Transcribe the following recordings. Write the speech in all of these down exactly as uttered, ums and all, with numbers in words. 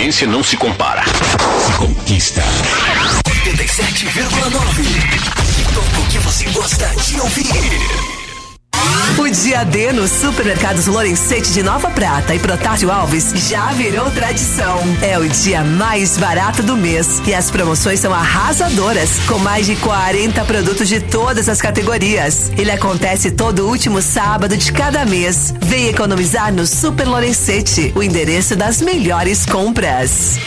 experiência não se compara. Se conquista. oitenta e sete vírgula nove. Tudo o que você gosta de ouvir. O dia D no Supermercados Lorenzetti de Nova Prata e Protásio Alves já virou tradição. É o dia mais barato do mês e as promoções são arrasadoras, com mais de quarenta produtos de todas as categorias. Ele acontece todo último sábado de cada mês. Vem economizar no Super Lorenzetti, o endereço das melhores compras.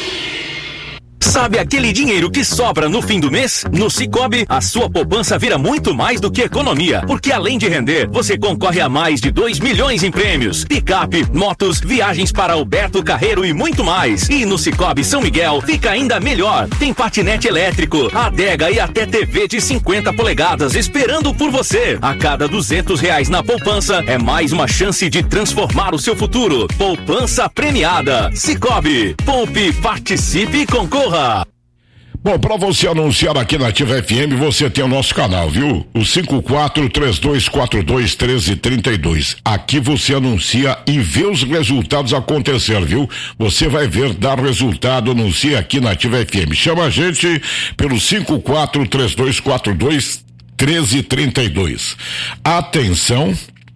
Sabe aquele dinheiro que sobra no fim do mês? No Sicoob, a sua poupança vira muito mais do que economia, porque além de render, você concorre a mais de dois milhões em prêmios, picape, motos, viagens para Alberto Carreiro e muito mais. E no Sicoob São Miguel fica ainda melhor. Tem patinete elétrico, adega e até T V de cinquenta polegadas esperando por você. A cada duzentos reais na poupança é mais uma chance de transformar o seu futuro. Poupança premiada. Sicoob. Poupe, participe e concorra. Bom, para você anunciar aqui na Ativa F M, você tem o nosso canal, viu? O cinco quatro três dois quatro dois um três três dois. Aqui você anuncia e vê os resultados acontecer, viu? Você vai ver, dar resultado, anuncia aqui na Ativa F M. Chama a gente pelo cinco quatro três dois quatro dois um três três dois. Atenção,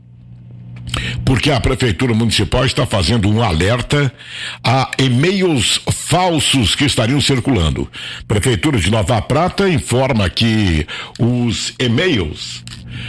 porque a Prefeitura Municipal está fazendo um alerta a e-mails falsos que estariam circulando. Prefeitura de Nova Prata informa que os e-mails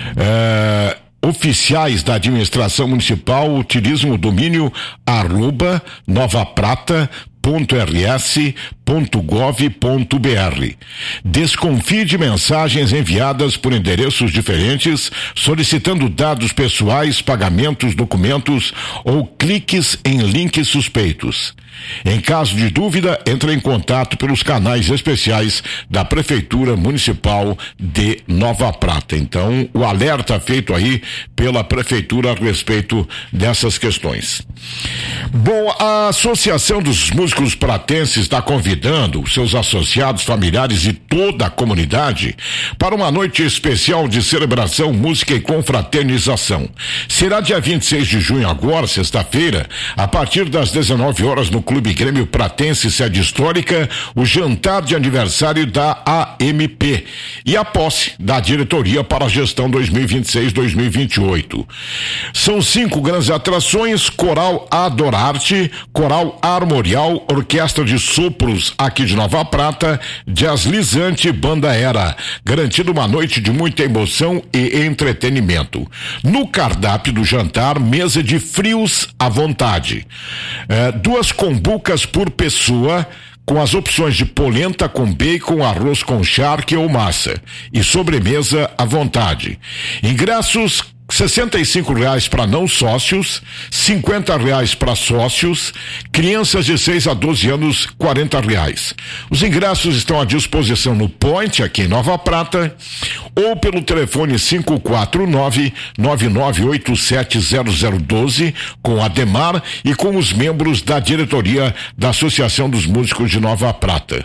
é, oficiais da administração municipal utilizam o domínio arroba novaprata ponto r s ponto gov ponto b r. Desconfie de mensagens enviadas por endereços diferentes, solicitando dados pessoais, pagamentos, documentos ou cliques em links suspeitos. Em caso de dúvida, entre em contato pelos canais especiais da Prefeitura Municipal de Nova Prata. Então, o alerta feito aí pela Prefeitura a respeito dessas questões. Bom, a Associação dos Músicos Pratenses está convidando seus associados, familiares e toda a comunidade para uma noite especial de celebração, música e confraternização. Será dia vinte e seis de junho agora, sexta-feira, a partir das dezenove horas no Clube Grêmio Pratense Sede Histórica, o jantar de aniversário da A M P e a posse da diretoria para a gestão dois mil e vinte e seis dois mil e vinte e oito. São cinco grandes atrações: Coral Adorarte, Coral Armorial, Orquestra de Sopros aqui de Nova Prata, Jazz Lisante, Banda Era, garantindo uma noite de muita emoção e entretenimento. No cardápio do jantar, mesa de frios à vontade, é, duas combucas por pessoa, com as opções de polenta com bacon, arroz com charque ou massa, e sobremesa à vontade. Ingressos sessenta e cinco reais para não sócios, cinquenta reais para sócios, crianças de seis a doze anos, quarenta reais. Os ingressos estão à disposição no Point, aqui em Nova Prata, ou pelo telefone cinco quatro nove, nove nove oito sete zero zero um dois, com a Ademar e com os membros da diretoria da Associação dos Músicos de Nova Prata.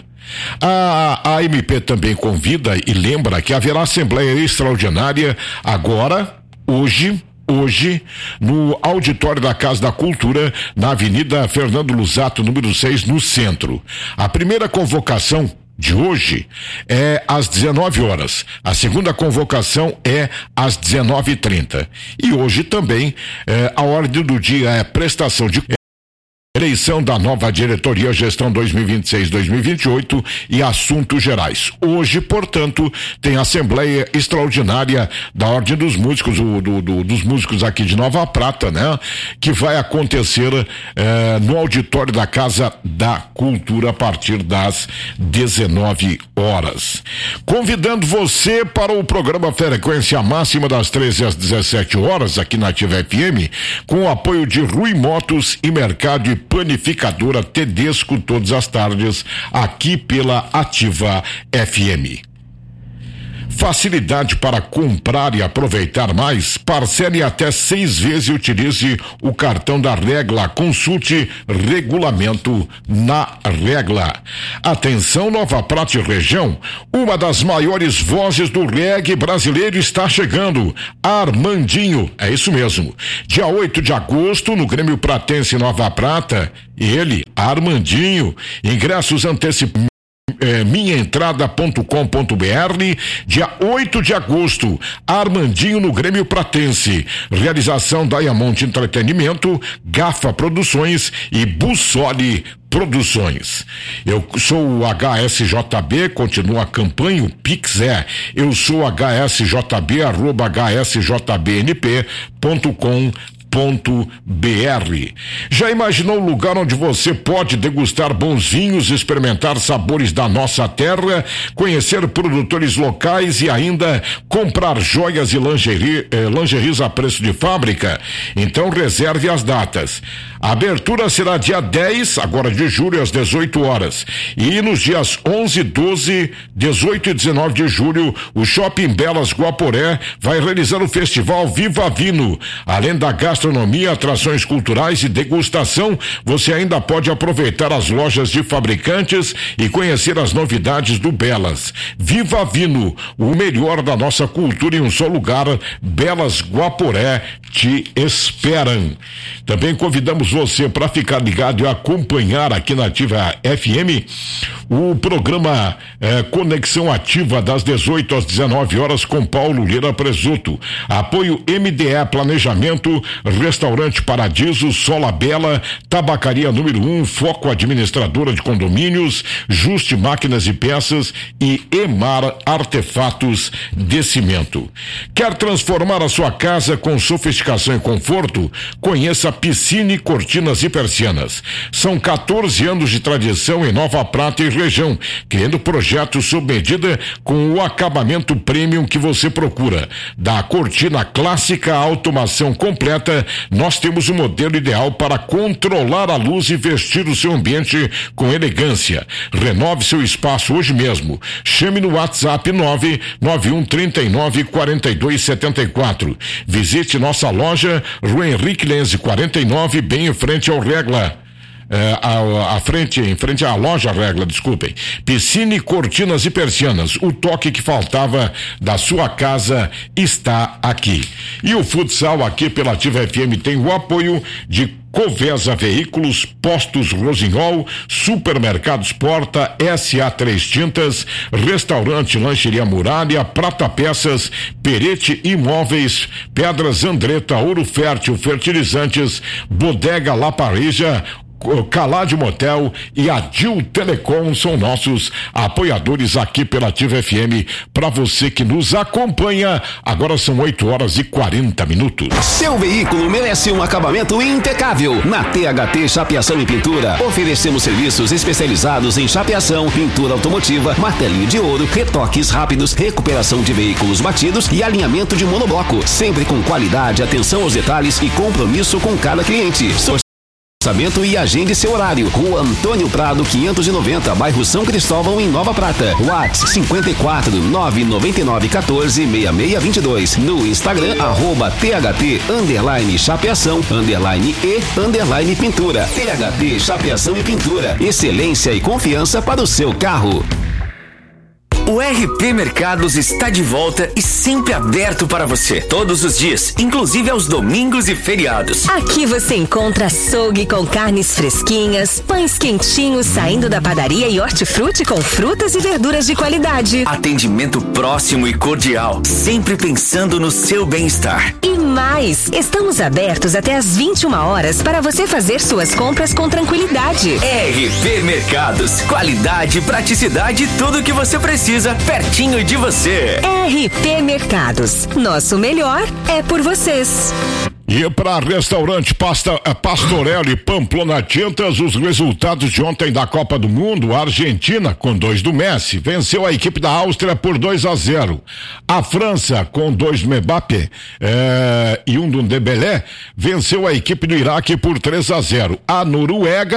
A, a M P também convida e lembra que haverá Assembleia Extraordinária agora, Hoje, hoje, no auditório da Casa da Cultura, na Avenida Fernando Lusato, número seis, no centro. A primeira convocação de hoje é às dezenove horas. A segunda convocação é às dezenove e trinta. E hoje também, é, a ordem do dia é prestação de eleição da nova diretoria, gestão dois mil e vinte e seis dois mil e vinte e oito e assuntos gerais. Hoje, portanto, tem Assembleia Extraordinária da Ordem dos Músicos, o, do, do, dos músicos aqui de Nova Prata, né? Que vai acontecer eh, no auditório da Casa da Cultura a partir das dezenove horas. Convidando você para o programa Frequência Máxima das treze às dezessete horas, aqui na Ativa F M, com o apoio de Rui Motos e Mercado e Panificadora Tedesco, todas as tardes, aqui pela Ativa F M. Facilidade para comprar e aproveitar mais? Parcele até seis vezes e utilize o cartão da Regla. Consulte regulamento na Regla. Atenção, Nova Prata e região, uma das maiores vozes do reggae brasileiro está chegando. Armandinho, é isso mesmo. Dia oito de agosto, no Grêmio Pratense Nova Prata, ele, Armandinho, ingressos antecipados. É, minha entrada ponto com ponto br, dia oito de agosto, Armandinho no Grêmio Pratense. Realização Diamond Entretenimento, Gafa Produções e Bussoli Produções. Eu sou o H S J B, continua a campanha, o Pix é eu sou H S J B, arroba H S J B N P ponto com ponto br. Já imaginou um lugar onde você pode degustar bons vinhos, experimentar sabores da nossa terra, conhecer produtores locais e ainda comprar joias e lingerie, eh, lingeries a preço de fábrica? Então reserve as datas. A abertura será dia dez, agora de julho, às dezoito horas. E nos dias onze, doze, dezoito e dezenove de julho, o Shopping Belas Guaporé vai realizar o festival Viva Vino. Além da gastronomia, atrações culturais e degustação, você ainda pode aproveitar as lojas de fabricantes e conhecer as novidades do Belas. Viva Vino, o melhor da nossa cultura em um só lugar. Belas Guaporé te esperam. Também convidamos você para ficar ligado e acompanhar aqui na Ativa F M o programa eh, Conexão Ativa das dezoito às dezenove horas com Paulo Lira Presuto. Apoio M D E Planejamento, Restaurante Paradiso, Sola Bela, Tabacaria número um, Foco Administradora de Condomínios, Juste Máquinas e Peças e Emar Artefatos de Cimento. Quer transformar a sua casa com sofisticação e conforto? Conheça Piscine Cortinas e Persianas. São quatorze anos de tradição em Nova Prata e região, criando projetos sob medida com o acabamento premium que você procura. Da cortina clássica à automação completa, nós temos o modelo ideal para controlar a luz e vestir o seu ambiente com elegância. Renove seu espaço hoje mesmo. Chame no WhatsApp nove nove um três nove quatro dois sete quatro. Visite nossa loja, Rua Henrique Lenze quarenta e nove, bem em frente ao Regla. É, à, à frente, em frente à loja Regla, desculpem. Piscine, cortinas e persianas. O toque que faltava da sua casa está aqui. E o futsal aqui pela Ativa F M tem o apoio de Covesa Veículos, Postos Rosinhol, Supermercados Porta, S A três Tintas, Restaurante Lancheria Muralha, Prata Peças, Perete Imóveis, Pedras Andretta, Ouro Fértil, Fertilizantes, Bodega La Parrilla, Calade Motel e a Dil Telecom são nossos apoiadores aqui pela Ativa F M. Para você que nos acompanha, agora são oito horas e quarenta minutos. Seu veículo merece um acabamento impecável. Na T H T Chapeação e Pintura, oferecemos serviços especializados em chapeação, pintura automotiva, martelinho de ouro, retoques rápidos, recuperação de veículos batidos e alinhamento de monobloco, sempre com qualidade, atenção aos detalhes e compromisso com cada cliente. Orçamento e agende seu horário. Rua Antônio Prado, quinhentos e noventa, bairro São Cristóvão, em Nova Prata. WhatsApp cinquenta e quatro, nove nove nove, quatorze, sessenta e seis vinte e dois. No Instagram, arroba T H T, underline chapeação, underline e, underline pintura. T H T Chapeação e Pintura. Excelência e confiança para o seu carro. O R P Mercados está de volta e sempre aberto para você, todos os dias, inclusive aos domingos e feriados. Aqui você encontra açougue com carnes fresquinhas, pães quentinhos saindo da padaria e hortifruti com frutas e verduras de qualidade. Atendimento próximo e cordial, sempre pensando no seu bem-estar. E mais, estamos abertos até às vinte e uma horas para você fazer suas compras com tranquilidade. R P Mercados, qualidade, praticidade, tudo o que você precisa pertinho de você. R P Mercados, nosso melhor é por vocês. E para restaurante Pasta, Pastorelli Pamplona Tintas, os resultados de ontem da Copa do Mundo: a Argentina, com dois do Messi, venceu a equipe da Áustria por dois a zero. A França, com dois do Mbappé é, e um do Dembélé, venceu a equipe do Iraque por três a zero. A Noruega,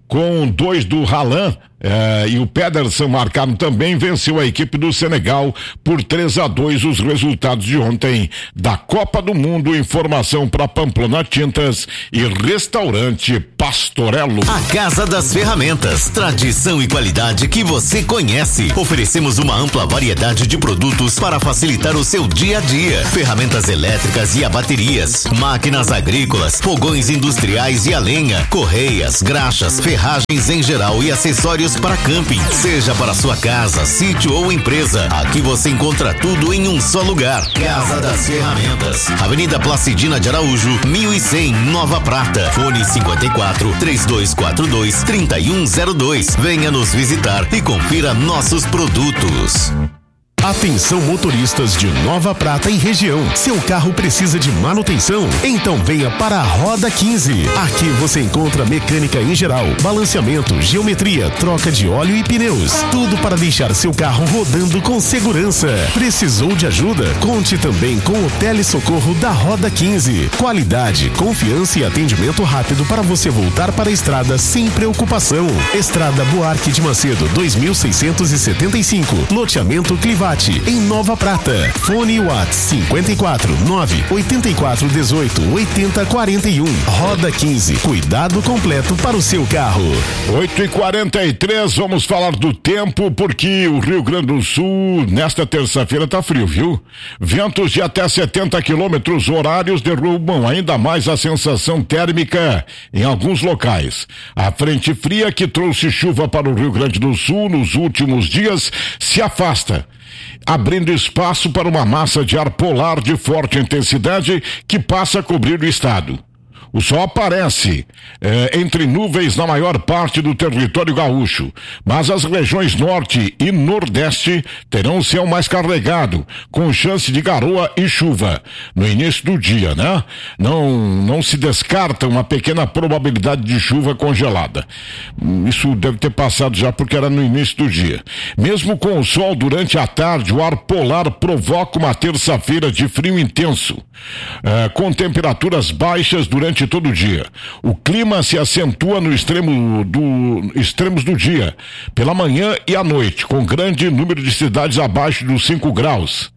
com dois do Haaland. É, e o Pedersen marcaram também, venceu a equipe do Senegal por três a dois. Os resultados de ontem da Copa do Mundo. Informação para Pamplona Tintas e Restaurante Pastorello. A Casa das Ferramentas, tradição e qualidade que você conhece. Oferecemos uma ampla variedade de produtos para facilitar o seu dia a dia. Ferramentas elétricas e a baterias, máquinas agrícolas, fogões industriais e a lenha, correias, graxas, ferragens em geral e acessórios para camping, seja para sua casa, sítio ou empresa. Aqui você encontra tudo em um só lugar. Casa das Ferramentas, Avenida Placidina de Araújo, mil e cem, Nova Prata. Fone cinquenta e quatro, três dois quatro dois, trinta e um zero dois. Venha nos visitar e confira nossos produtos. Atenção motoristas de Nova Prata e região. Seu carro precisa de manutenção? Então venha para a Roda quinze. Aqui você encontra mecânica em geral, balanceamento, geometria, troca de óleo e pneus. Tudo para deixar seu carro rodando com segurança. Precisou de ajuda? Conte também com o telesocorro da Roda quinze. Qualidade, confiança e atendimento rápido para você voltar para a estrada sem preocupação. Estrada Buarque de Macedo, dois mil seiscentos e setenta e cinco. Loteamento Clivate, em Nova Prata. Fone WhatsApp cinquenta e quatro, nove oitenta e quatro, dezoito, oitenta, quarenta e um. Roda quinze. Cuidado completo para o seu carro. oito e quarenta e três, vamos falar do tempo, porque o Rio Grande do Sul, nesta terça-feira, tá frio, viu? Ventos de até setenta quilômetros horários derrubam ainda mais a sensação térmica em alguns locais. A frente fria que trouxe chuva para o Rio Grande do Sul nos últimos dias se afasta, abrindo espaço para uma massa de ar polar de forte intensidade que passa a cobrir o estado. O sol aparece eh, entre nuvens na maior parte do território gaúcho, mas as regiões norte e nordeste terão o céu mais carregado, com chance de garoa e chuva no início do dia, né? Não, não se descarta uma pequena probabilidade de chuva congelada. Isso deve ter passado já porque era no início do dia. Mesmo com o sol durante a tarde, o ar polar provoca uma terça-feira de frio intenso, eh, com temperaturas baixas durante todo o dia. O clima se acentua no extremo do, extremos do dia, pela manhã e à noite, com grande número de cidades abaixo dos cinco graus.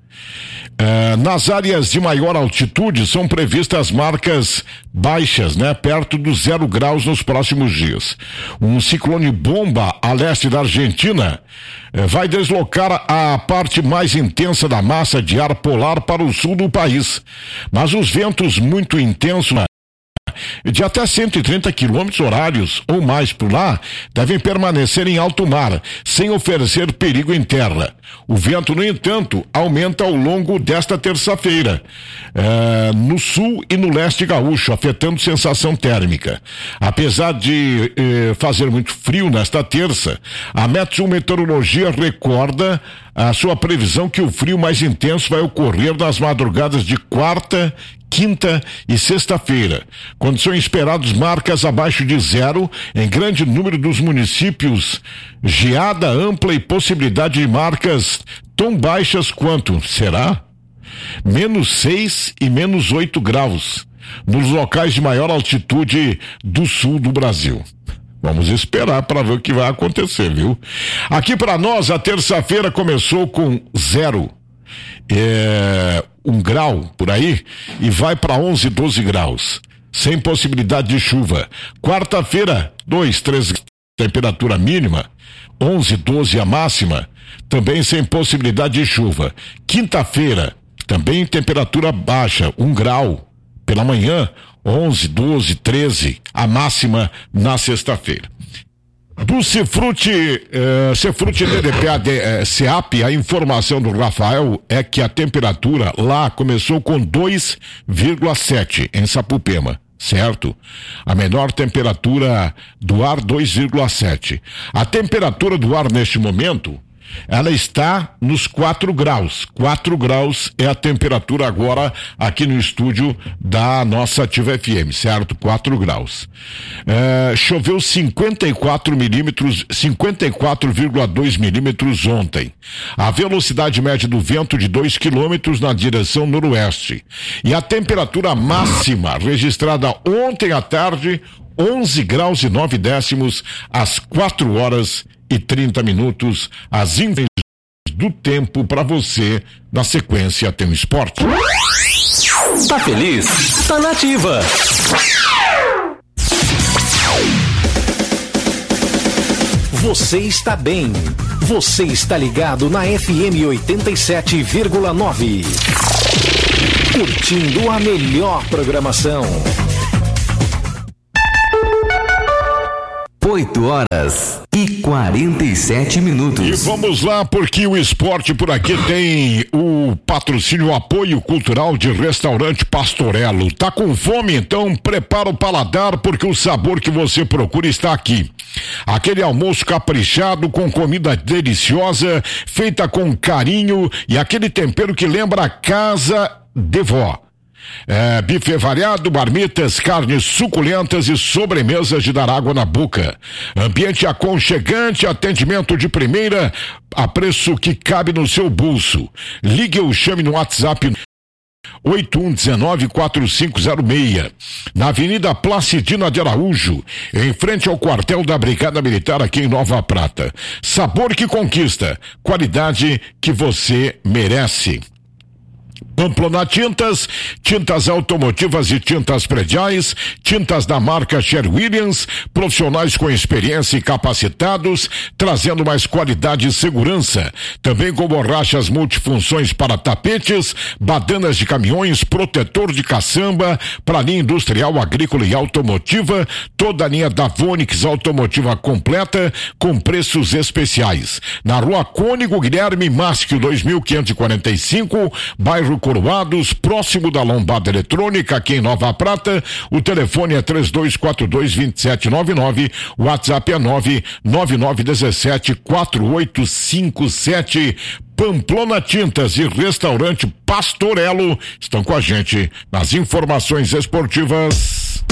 Uh, nas áreas de maior altitude são previstas marcas baixas, né? Perto dos zero graus nos próximos dias. Um ciclone bomba a leste da Argentina uh, vai deslocar a parte mais intensa da massa de ar polar para o sul do país. Mas os ventos muito intensos de até cento e trinta quilômetros horários ou mais por lá devem permanecer em alto mar, sem oferecer perigo em terra. O vento, no entanto, aumenta ao longo desta terça-feira, é, no sul e no leste gaúcho, afetando sensação térmica. Apesar de é, fazer muito frio nesta terça, a Meteorologia recorda a sua previsão que o frio mais intenso vai ocorrer nas madrugadas de quarta, quinta e sexta-feira, quando são esperados marcas abaixo de zero em grande número dos municípios, geada ampla e possibilidade de marcas tão baixas quanto, será? Menos seis e menos oito graus, nos locais de maior altitude do sul do Brasil. Vamos esperar para ver o que vai acontecer, viu? Aqui para nós, a terça-feira começou com zero. É, um grau por aí e vai para onze, doze graus, sem possibilidade de chuva. Quarta-feira, dois, três, temperatura mínima, onze, doze a máxima, também sem possibilidade de chuva. Quinta-feira, também temperatura baixa, um grau pela manhã, onze, doze, treze a máxima na sexta-feira. Do Cefrute, eh, Cefrute D D P A D, eh, CEAP, a informação do Rafael é que a temperatura lá começou com dois vírgula sete em Sapupema, certo? A menor temperatura do ar, dois vírgula sete. A temperatura do ar neste momento, ela está nos quatro graus. quatro graus é a temperatura agora aqui no estúdio da nossa Ativa F M, certo? quatro graus. É, choveu cinquenta e quatro milímetros, cinquenta e quatro vírgula dois milímetros ontem. A velocidade média do vento de dois quilômetros na direção noroeste. E a temperatura máxima registrada ontem à tarde, onze graus e nove décimos às quatro horas e trinta minutos. As informações do tempo para você. Na sequência tem o esporte. Tá feliz? Tá na Ativa. Você está bem. Você está ligado na F M oitenta e sete vírgula nove. Curtindo a melhor programação. oito horas e quarenta e sete minutos. E vamos lá, porque o esporte por aqui tem o patrocínio, o apoio cultural de Restaurante Pastorello. Tá com fome? Então prepara o paladar, porque o sabor que você procura está aqui. Aquele almoço caprichado com comida deliciosa, feita com carinho e aquele tempero que lembra a casa de vó. É, buffet variado, marmitas, carnes suculentas e sobremesas de dar água na boca. Ambiente aconchegante, atendimento de primeira, a preço que cabe no seu bolso. Ligue ou chame no WhatsApp oito um um nove quatro cinco zero seis, na Avenida Placidina de Araújo, em frente ao quartel da Brigada Militar aqui em Nova Prata. Sabor que conquista, qualidade que você merece. Pamplona Tintas, tintas automotivas e tintas prediais, tintas da marca Sherwin-Williams, profissionais com experiência e capacitados, trazendo mais qualidade e segurança. Também com borrachas multifunções para tapetes, badanas de caminhões, protetor de caçamba, para linha industrial, agrícola e automotiva, toda a linha da Vonix automotiva completa, com preços especiais. Na Rua Cônigo Guilherme Masquio, dois mil quinhentos e quarenta e cinco, bairro Coroados, próximo da Lombada Eletrônica, aqui em Nova Prata. O telefone é três dois quatro dois, dois sete nove nove, o WhatsApp é nove nove nove um sete quatro oito cinco sete. Pamplona Tintas e Restaurante Pastorello estão com a gente nas informações esportivas.